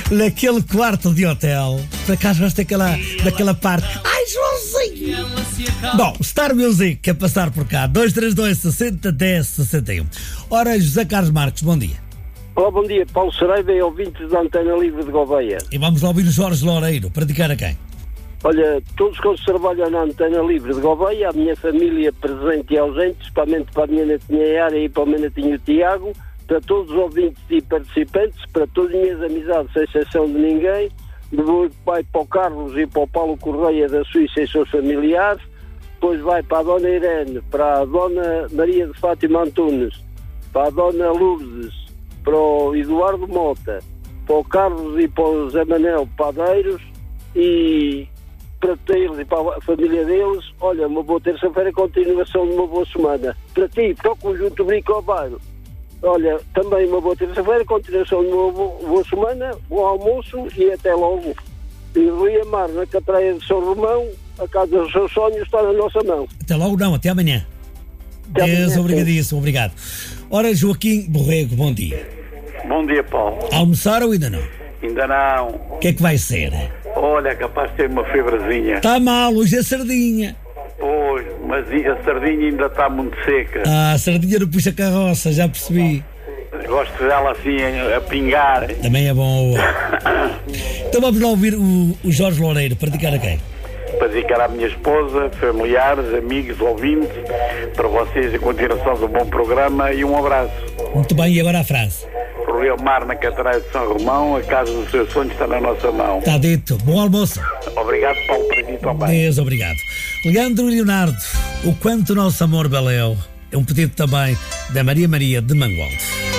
naquele quarto de hotel. Por acaso gosto daquela parte. Ai, Joãozinho! Bom, Star Music a passar por cá. 232 60 10 61. Ora, José Carlos Marques, bom dia. Olá, bom dia, Paulo Saraiva e ouvintes da Antena Livre de Gouveia. E vamos ouvir o Jorge Loureiro, para dedicar a quem? Olha, todos que trabalham na Antena Livre de Gouveia, a minha família presente e ausente, especialmente para a minha netinha Yara e para o meu netinho Tiago, para todos os ouvintes e participantes, para todas as minhas amizades, sem exceção de ninguém, vai para o Carlos e para o Paulo Correia da Suíça e seus familiares, depois vai para a Dona Irene, para a Dona Maria de Fátima Antunes, para a Dona Lourdes, para o Eduardo Mota, para o Carlos e para o Zé Manel Padeiros e para eles e para a família deles. Olha, uma boa terça-feira, continuação de uma boa semana. Para ti, para o Conjunto Bricobairo, olha, também uma boa terça-feira, continuação de uma boa semana, bom almoço e até logo. E Rui Amar, na Catraia de São Romão, a casa dos seus sonhos está na nossa mão. Até logo não, até amanhã. Deus, obrigadíssimo, obrigado. Ora, Joaquim Borrego, bom dia. Bom dia, Paulo. Almoçaram ou ainda não? Ainda não. O que é que vai ser? Olha, capaz de ter uma febrezinha. Está mal, hoje é sardinha. Pois, mas a sardinha ainda está muito seca. Ah, a sardinha não puxa carroça, já percebi. Gosto dela assim a pingar. Também é bom. Então vamos lá ouvir o Jorge Loureiro, para dedicar a quem? Para dedicar à minha esposa, familiares, amigos, ouvintes, para vocês a continuação do bom programa e um abraço. Muito bem, e agora a frase? O Rio Mar na Catraia de São Romão, a casa dos seus sonhos está na nossa mão. Está dito. Bom almoço. Obrigado, Paulo, para ti também. Deus, obrigado. Leandro e Leonardo, o quanto nosso amor valeu. É um pedido também da Maria de Mangualde.